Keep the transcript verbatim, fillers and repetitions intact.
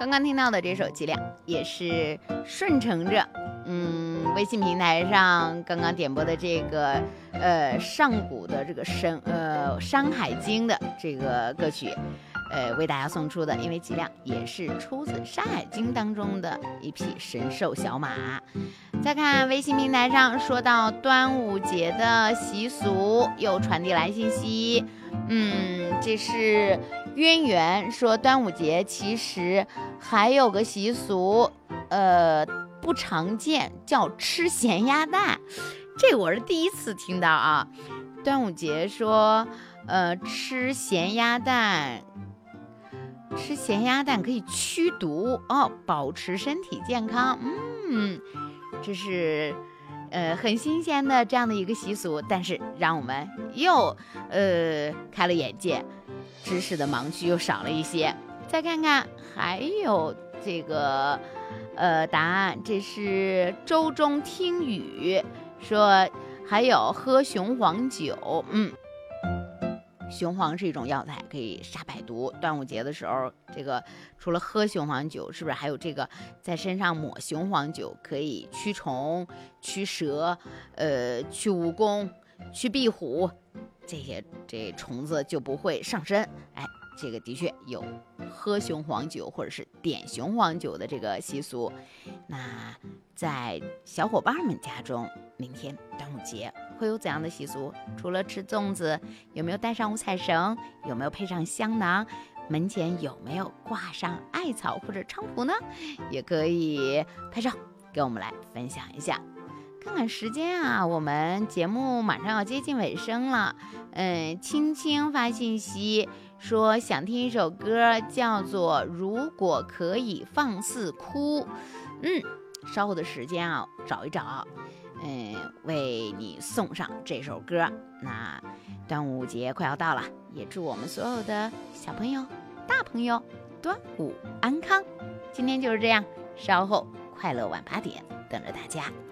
刚刚听到的这首《脊梁》也是顺承着嗯微信平台上刚刚点播的这个呃上古的这个神呃《山海经》的这个歌曲呃为大家送出的，因为脊梁也是出自《山海经》当中的一匹神兽小马。再看微信平台上说到端午节的习俗，又传递来信息，嗯，这是渊源说端午节其实还有个习俗，呃，不常见，叫吃咸鸭蛋。这我是第一次听到啊。端午节说，呃，吃咸鸭蛋。吃咸鸭蛋可以驱毒哦，保持身体健康。嗯，这是呃很新鲜的这样的一个习俗，但是让我们又呃开了眼界，知识的盲区又少了一些。再看看还有这个呃答案，这是周中听雨说还有喝雄黄酒。嗯。雄黄是一种药材，可以杀百毒。端午节的时候，这个除了喝雄黄酒，是不是还有这个在身上抹雄黄酒，可以驱虫、驱蛇、呃、驱蜈蚣、驱壁虎，这些这虫子就不会上身。哎，这个的确有喝雄黄酒或者是点雄黄酒的这个习俗。那在小伙伴们家中，明天端午节会有怎样的习俗？除了吃粽子，有没有带上五彩绳？有没有配上香囊？门前有没有挂上艾草或者菖蒲呢？也可以拍照给我们来分享一下。看看时间啊，我们节目马上要接近尾声了。嗯，青青发信息说想听一首歌，叫做《如果可以放肆哭》。嗯，稍后的时间啊，找一找。嗯，为你送上这首歌。那端午节快要到了，也祝我们所有的小朋友、大朋友端午安康。今天就是这样，稍后快乐晚八点等着大家。